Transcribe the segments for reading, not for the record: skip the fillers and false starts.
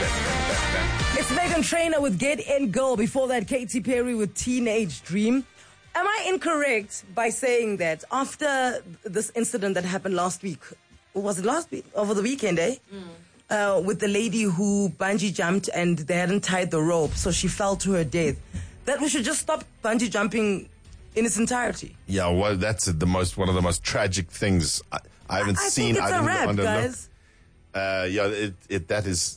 It's Meghan Trainor with Get In Girl. Before that, Katy Perry with Teenage Dream. Am I incorrect by saying that after this incident that happened last week, or was it last week? Over the weekend, with the lady who bungee jumped and they hadn't tied the rope, so she fell to her death, that we should just stop bungee jumping in its entirety? Yeah, well, that's one of the most tragic things I haven't seen. I think it's a wrap, guys. That is...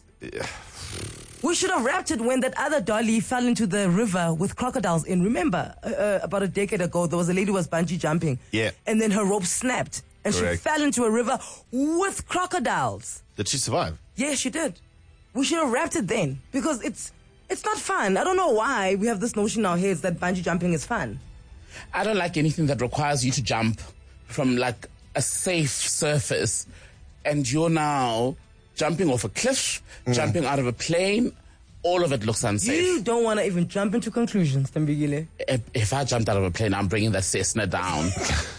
We should have wrapped it when that other dolly fell into the river with crocodiles in. Remember, about a decade ago, there was a lady who was bungee jumping. Yeah. And then her rope snapped. And Correct. she fell into a river with crocodiles. Did she survive? Yeah, she did. We should have wrapped it then. Because it's not fun. I don't know why we have this notion in our heads that bungee jumping is fun. I don't like anything that requires you to jump from like a safe surface and you're now jumping off a cliff, jumping out of a plane. All of it looks unsafe. You don't want to even jump into conclusions, Tambigile. If I jumped out of a plane, I'm bringing that Cessna down.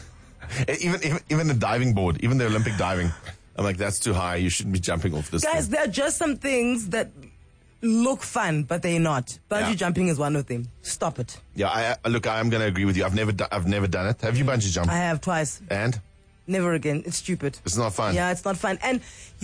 Even the diving board, even the Olympic diving. I'm like, that's too high. You shouldn't be jumping off this Guys, thing. there are just some things that look fun, but they're not. Bungee jumping is one of them. Stop it. Yeah, look, I'm going to agree with you. I've never done it. Have you bungee jumped? I have twice. And? Never again. It's stupid. It's not fun. Yeah, it's not fun. And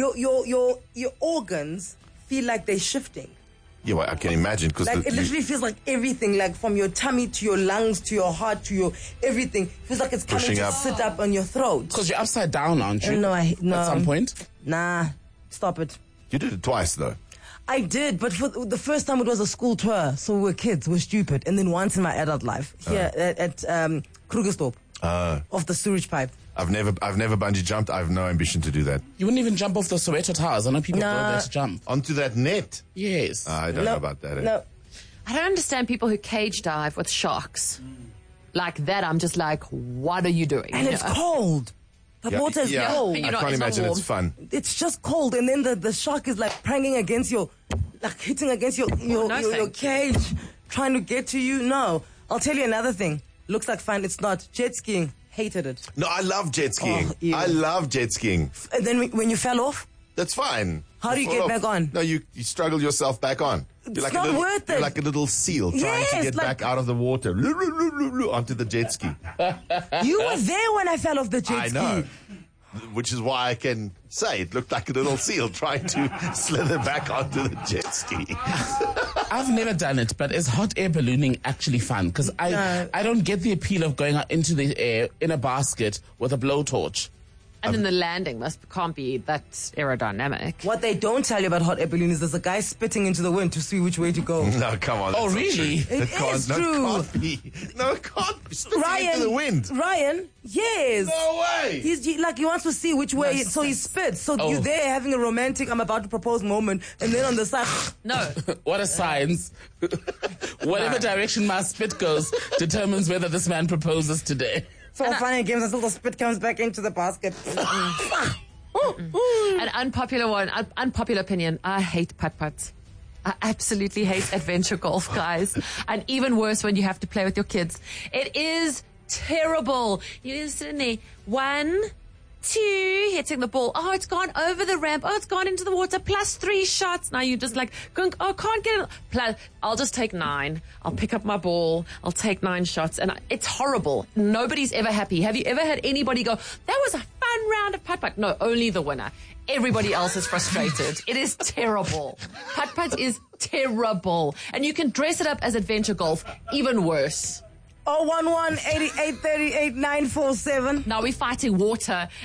your organs feel like they're shifting. Yeah, well, I can imagine. Like, it literally feels like everything, like from your tummy to your lungs to your heart to your everything. Feels like it's coming Pushing to up. sit up on your throat. Because you're upside down, aren't you? No. At some point? Nah, stop it. You did it twice, though. I did, but for the first time it was a school tour, so we were kids, we were stupid. And then once in my adult life, here at Krugersdorp, off the sewage pipe. I've never bungee jumped. I have no ambition to do that. You wouldn't even jump off the Soweto Towers. I know people go there to jump. Onto that net? Yes. I don't know about that. No. I don't understand people who cage dive with sharks. Like that, I'm just like, what are you doing? And it's cold. The water is cold. I You know, can't it's not imagine warm. it's fun. It's just cold, and then the shark is like pranging against your, like hitting against your cage, trying to get to you. No. I'll tell you another thing. Looks like fun. It's not. Jet skiing. Hated it. No, I love jet skiing. ew. I love jet skiing. And then when you fell off, That's fine. How do you fall get off. back on? No, you struggle yourself back on. You're It's not worth it. You're like a little seal trying to Yes, get like- back out of the water onto the jet ski. you were there when I fell off the jet I ski. know. Which is why I can say it looked like a little seal trying to slither back onto the jet ski. I've never done it, but is hot air ballooning actually fun? Because I don't get the appeal of going out into the air in a basket with a blowtorch. And then the landing can't be that aerodynamic. What they don't tell you about hot air balloon is there's a guy spitting into the wind to see which way to go. No, come on. Oh, that's not really? true. It is true. No, it can't be. No, it can't be. Spitting into the wind. Ryan, yes. No way. He wants to see which way, so he spits. So you're there having a romantic, I'm about to propose moment, and then on the side, No. What a science. Whatever direction my spit goes determines whether this man proposes today. so funny games until the spit comes back into the basket. An unpopular opinion. I hate putt-putts. I absolutely hate adventure golf, guys. And even worse when you have to play with your kids. It is terrible. You're sitting there, 1, 2, hitting the ball. Oh, it's gone over the ramp. Oh, it's gone into the water. +3 shots. Now you just like, oh, can't get it. Plus, I'll just take 9. I'll pick up my ball. I'll take 9 shots. And it's horrible. Nobody's ever happy. Have you ever had anybody go, that was a fun round of putt-putt? No, only the winner. Everybody else is frustrated. It is terrible. Putt-putt is terrible. And you can dress it up as adventure golf. Even worse. 011-8838-947. Now we're fighting water